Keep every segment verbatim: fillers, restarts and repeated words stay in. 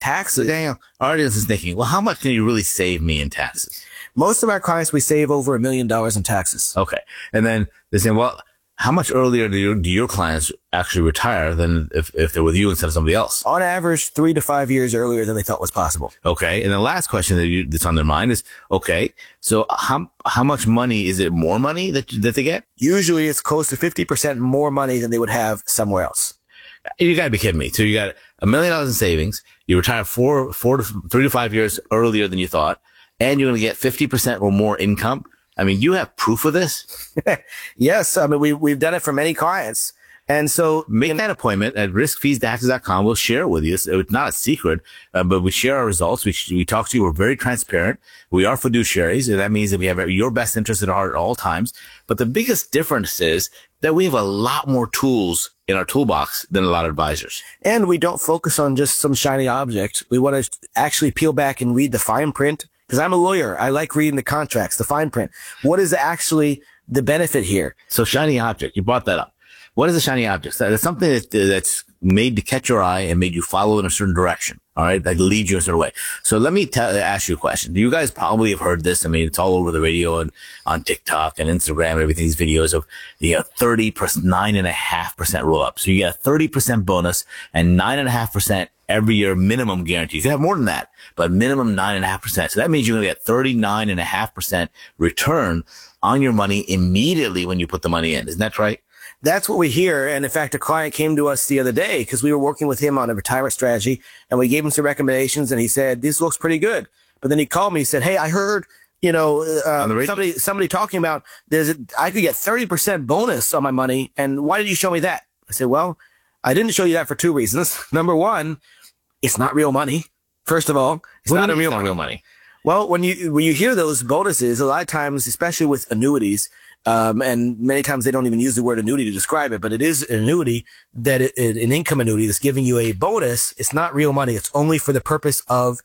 taxes. Daniel, our audience is thinking, well, how much can you really save me in taxes? Most of our clients, we save over a million dollars in taxes. Okay. And then they're saying, well, how much earlier do your, do your clients actually retire than if, if they're with you instead of somebody else? On average, three to five years earlier than they thought was possible. Okay. And the last question that you, that's on their mind is, okay, so how, how much money, is it more money that, that they get? Usually it's close to fifty percent more money than they would have somewhere else. You gotta be kidding me. So you got a million dollars in savings. You retire four, four to three to five years earlier than you thought, and you're going to get fifty percent or more income. I mean, you have proof of this? Yes. I mean, we, we've done it for many clients. And so make that appointment at risk fees taxes dot com. We'll share it with you. It's, it's not a secret, uh, but we share our results. We, we talk to you. We're very transparent. We are fiduciaries. And that means that we have your best interest at heart at all times. But the biggest difference is that we have a lot more tools in our toolbox than a lot of advisors. And we don't focus on just some shiny object. We want to actually peel back and read the fine print. Because I'm a lawyer. I like reading the contracts, the fine print. What is actually the benefit here? So shiny object, you brought that up. What is a shiny object? That's something that, that's made to catch your eye and made you follow in a certain direction. All right. That leads you in a certain way. So let me tell, ask you a question. You guys probably have heard this. I mean, it's all over the radio and on TikTok and Instagram and everything. These videos of the you know, thirty percent, nine and a half percent roll up. So you get a thirty percent bonus and nine and a half percent every year minimum guarantees. You have more than that, but minimum nine and a half percent. So that means you're going to get thirty-nine and a half percent return on your money immediately when you put the money in. Isn't that right? That's what we hear. And in fact, a client came to us the other day because we were working with him on a retirement strategy and we gave him some recommendations and he said, this looks pretty good. But then he called me, he said, hey, I heard, you know, uh, somebody, somebody talking about there's a, I could get thirty percent bonus on my money. And why did you show me that? I said, well, I didn't show you that for two reasons. Number one, it's not real money. First of all, it's what not a real, real real money. Well, when you, when you hear those bonuses, a lot of times, especially with annuities, Um, and many times they don't even use the word annuity to describe it, but it is an annuity that it, it, an income annuity that's giving you a bonus. It's not real money. It's only for the purpose of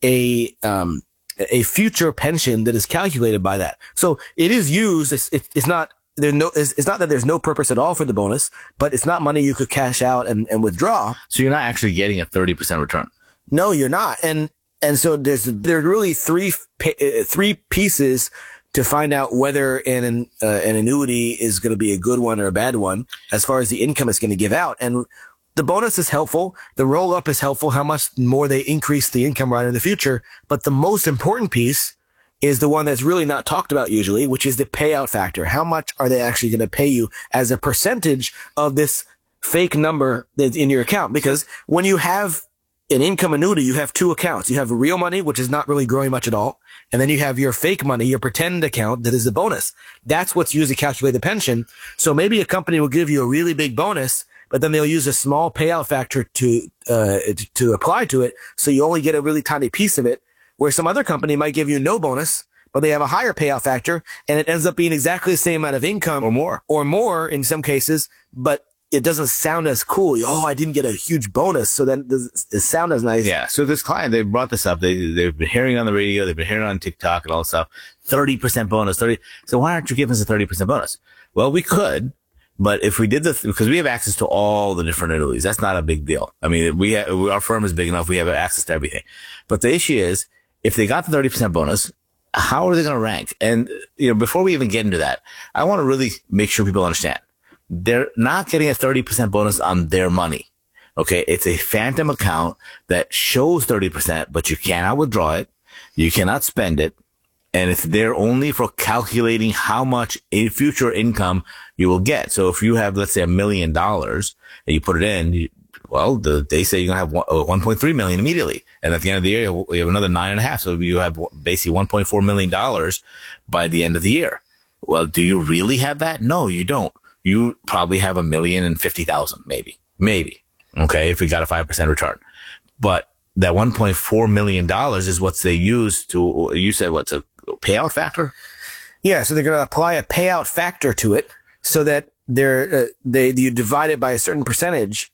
a, um, a future pension that is calculated by that. So it is used. It's, it, it's not, there's no, it's, it's not that there's no purpose at all for the bonus, but it's not money you could cash out and, and withdraw. So you're not actually getting a thirty percent return. No, you're not. And, and so there's, there are really three, three pieces to find out whether an uh, an annuity is going to be a good one or a bad one as far as the income it's going to give out. And the bonus is helpful. The roll up is helpful, how much more they increase the income right in the future. But the most important piece is the one that's really not talked about usually, which is the payout factor. How much are they actually going to pay you as a percentage of this fake number that's in your account? Because when you have an income annuity, you have two accounts. You have real money, which is not really growing much at all. And then you have your fake money, your pretend account that is a bonus. That's what's used to calculate the pension. So maybe a company will give you a really big bonus, but then they'll use a small payout factor to, uh, to apply to it. So you only get a really tiny piece of it, where some other company might give you no bonus, but they have a higher payout factor and it ends up being exactly the same amount of income or more, or more in some cases, but it doesn't sound as cool. Oh, I didn't get a huge bonus. So then it sound as nice. Yeah. So this client, they brought this up. They, they've been hearing it on the radio. They've been hearing it on TikTok and all this stuff. thirty percent bonus, thirty. So why aren't you giving us a thirty percent bonus? Well, we could, but if we did this, because we have access to all the different annuities, that's not a big deal. I mean, we have, our firm is big enough. We have access to everything. But the issue is, if they got the thirty percent bonus, how are they going to rank? And, you know, before we even get into that, I want to really make sure people understand. They're not getting a thirty percent bonus on their money. Okay. It's a phantom account that shows thirty percent, but you cannot withdraw it. You cannot spend it. And it's there only for calculating how much in future income you will get. So if you have, let's say, a million dollars and you put it in, you, well, the, they say you're going to have one, one point three million immediately. And at the end of the year, you have another nine and a half. So you have basically one point four million dollars by the end of the year. Well, do you really have that? No, you don't. You probably have a million and fifty thousand, maybe, maybe. Okay. If we got a five percent return, but that one point four million dollars is what they use to, you said what's a payout factor? Yeah. So they're going to apply a payout factor to it so that they're, uh, they, you divide it by a certain percentage,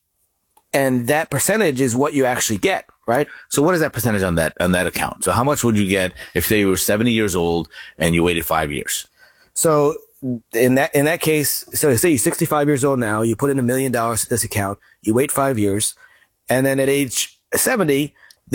and that percentage is what you actually get, right? So what is that percentage on that, on that account? So how much would you get if say you were seventy years old and you waited five years? So in that, in that case, so say you're sixty-five years old now, you put in a million dollars to this account, you wait five years, and then at age seventy,